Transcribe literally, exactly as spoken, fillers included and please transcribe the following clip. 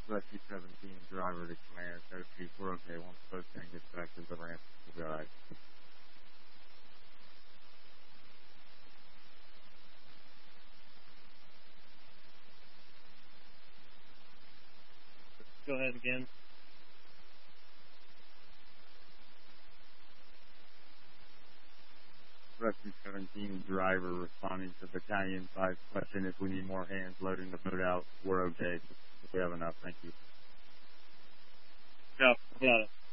Rescue seventeen, driver to command, no chief, we're okay. Once post train gets back to the ramp, we'll be alright. Go ahead again. Rescue seventeen, driver responding to battalion five question if we need more hands loading the boat out, we're okay. We have enough, thank you. Yeah, got it.